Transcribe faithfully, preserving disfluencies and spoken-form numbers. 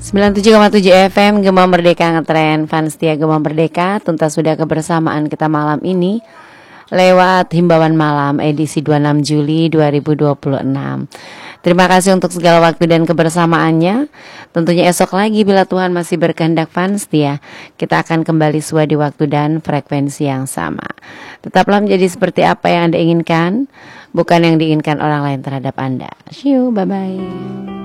sembilan puluh tujuh koma tujuh F M Gema Merdeka Ngetren, fans setia Gema Merdeka. Tuntas sudah kebersamaan kita malam ini lewat himbauan malam edisi dua puluh enam Juli dua ribu dua puluh enam. Terima kasih untuk segala waktu dan kebersamaannya. Tentunya esok lagi bila Tuhan masih berkehendak, fans setia, kita akan kembali sesuai di waktu dan frekuensi yang sama. Tetaplah menjadi seperti apa yang Anda inginkan, bukan yang diinginkan orang lain terhadap Anda. See you, bye-bye.